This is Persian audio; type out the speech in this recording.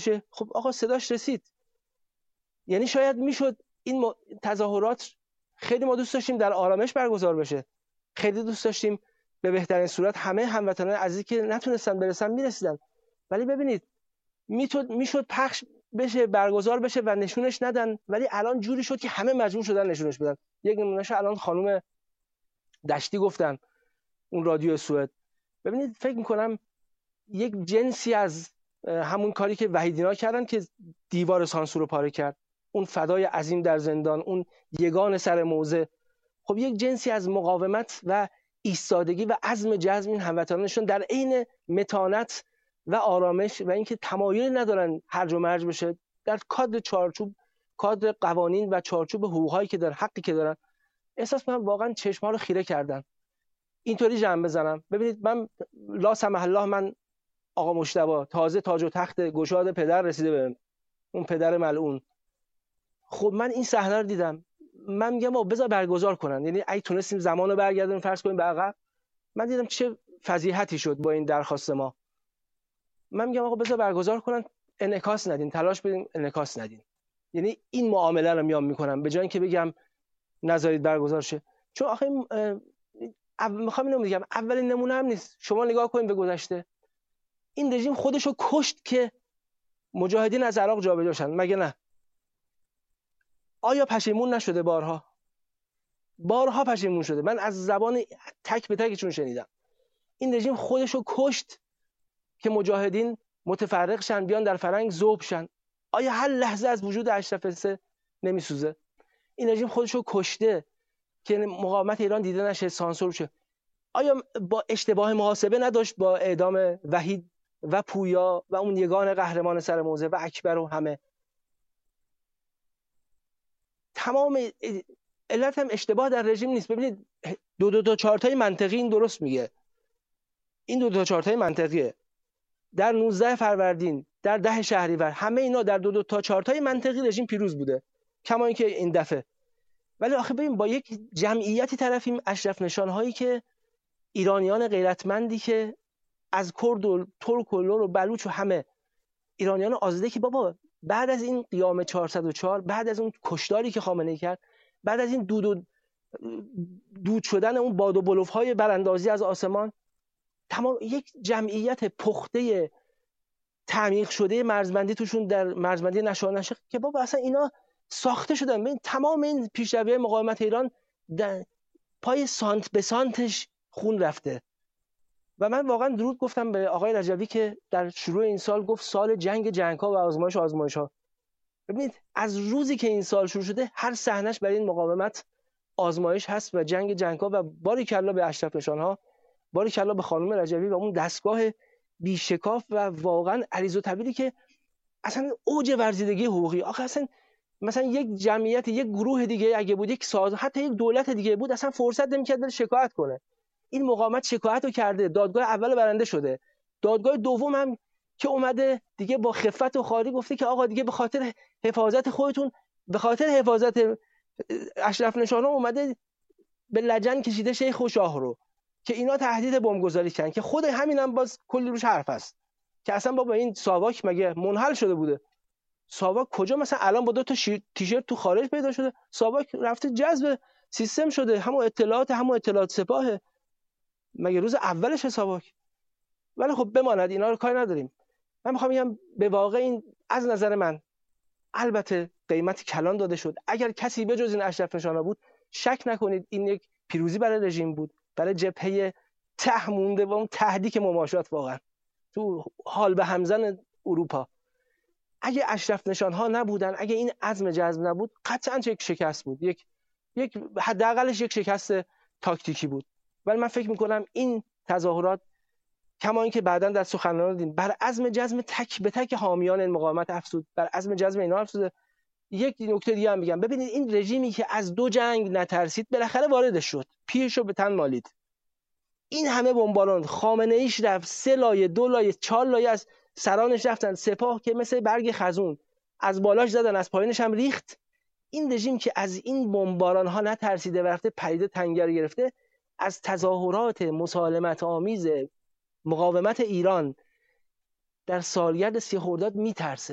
بشه. خب آقا صداش رسید. یعنی شاید میشد این تظاهرات، خیلی ما دوست داشتیم در آرامش برگزار بشه، خیلی دوست داشتیم به بهترین صورت همه هموطنان عزیزی که نتونستن برسن میرسیدن، ولی ببینید میشد پخش بشه، برگزار بشه و نشونش ندن، ولی الان جوری شد که همه مجبور شدن نشونش بدن. یک نمونهش الان خانم دشتی گفتن، اون رادیو سوئد. ببینید فکر میکنم یک جنسی از همون کاری که وحیدینا کردن که دیوار سانسور رو پاره کرد، اون فدای عظیم در زندان، اون یگان سر موزه، خب یک جنسی از مقاومت و ایستادگی و عزم جزم این هموطنانشون در عین متانت و آرامش و اینکه تمایلی ندارن هرج و مرج بشه در کادر چارچوب، کادر قوانین و چارچوب حقوقایی که دارن، حقی که دارن، احساس می‌کنم واقعا چشم‌ها رو خیره کردن. اینطوری جمع بزنم، ببینید من لا سمح الله، من آقا مجتبی تازه تاج و تخت گشاد پدر رسیده بهم، اون پدر ملعون، خب من این صحنه رو دیدم، من میگم بذار برگزار کنن. یعنی اگه تونستیم زمانو برگردونیم فرض کنیم به عقب، من دیدم چه فضیحتی شد با این درخواست ما. من میگم آقا بذار برگزار کنن، انعکاس ندین، تلاش بدین انعکاس ندین. یعنی این معامله رو میام میکنم به جای اینکه بگم نذارید برگزار شه. چون آخه میخوام اینو میگم، اولین نمونه هم نیست. شما نگاه کنید به گذشته، این رژیم خودشو کشت که مجاهدین از عراق جابجا شدن، مگه نه؟ آیا پشیمون نشده؟ بارها پشیمون شده. من از زبان تک به تکشون شنیدم این رژیم خودشو کشت که مجاهدین متفرق شن، بیان در فرنگ ذوب شن. آیا هر لحظه از وجود اشرف سه نمیسوزه؟ این رژیم خودشو کشته که مقاومت ایران دیده نشه، سانسور شه. آیا با اشتباه محاسبه نداشت با اعدام وحید و پویا و اون یگان قهرمان سر موزه و اکبر و همه؟ تمام علت هم اشتباه در رژیم نیست. ببینید دو تا چارتای منطقی این درست میگه، این دو تا چارتای منطقیه. در 19 فروردین، در 10 شهریور، همه اینا در دو تا چارتای منطقی رژیم پیروز بوده، کما اینکه این دفعه. ولی آخه ببین با یک جمعیتی طرفیم، اشرف نشان‌هایی که ایرانیان غیرتمندی که از کرد و ترک و لور و بلوچ و همه ایرانیان آزاده، که بابا بعد از این قیام 404، بعد از اون کشتاری که خامنه‌ای کرد، بعد از این دود شدن اون باد و بلوف‌های براندازی از آسمان، تمام یک جمعیت پخته تعمیق شده مرزبندی توشون در مرزبندی نشه که بابا اصلا اینا ساخته شدن. ببین تمام این پیشروی‌های مقاومت ایران در پای سانت به سانتش خون رفته. و من واقعا درود گفتم به آقای رجوی که در شروع این سال گفت سال جنگ‌ها و آزمایش‌ها. ببینید از روزی که این سال شروع شده هر صحنه‌اش برای این مقاومت آزمایش هست و جنگ‌ها. و باریکلا به اشرف نشان‌ها، باریکلا به خانم رجوی و اون دستگاه بیشکاف و واقعا عریض و طویلی که اصلا اوج ورزیدگی حقوقی. آخه اصلا مثلا یک جمعیت، یک گروه دیگه اگه بود، یک ساز، حتی یک دولت دیگه بود، اصلا فرصت نمی‌کرد بره شکایت کنه. این مقاومت شکایت رو کرده، دادگاه اول برنده شده، دادگاه دوم هم که اومده دیگه با خفت و خاری گفته که آقا دیگه به خاطر حفاظت خودتون، به خاطر حفاظت اشرف نشان‌ها اومده به لجن کشیده شیخ و شاه رو که اینا تهدید بمبگذاری کردن، که خود همینم باز کلی روش حرف هست که اصلا بابا این ساواک مگه منحل شده بوده؟ ساواک کجا مثلا الان با 2 تا تیشرت تو خارج پیدا شده؟ ساواک رفته جذب سیستم شده، همون اطلاعات سپاه، مگه روز اولش ساواک؟ ولی خب بماند، اینا رو کاری نداریم. من میخوام بگم به واقع این از نظر من البته قیمتی کلان داده شد. اگر کسی بجز این اشرف نشان‌ها بود، شک نکنید این یک پیروزی برای رژیم بود، برای جبهه ته مونده و اون تهدیک مماشات واقعا تو حال به همزن اروپا. اگه اشرف نشان‌ها نبودن، اگه این عزم جزم نبود، قطعاً یک شکست بود، یک حداقلش یک شکست تاکتیکی بود. ولی من فکر می‌کنم این تظاهرات، کما اینکه بعداً در سخنرانی دیدیم، بر عزم جزم تک به تک حامیان این مقاومت افزود، بر عزم جزم اینا افزوده. یک نکته دیگه هم بگم، ببینید این رژیمی که از 2 جنگ نترسید بالاخره واردش شد، پیشو به تن مالید. این همه بمباران، خامنه‌ایش رفت 3 لایه 2 لایه 4 لایه از سرانش رفتن، سپاه که مثل برگ خزون از بالاش زدن، از پایینش هم ریخت. این رژیم که از این بمباران ها نترسیده و رفته پریده تنگر گرفته، از تظاهرات مسالمت آمیز مقاومت ایران در سالگرد 30 خرداد میترسه.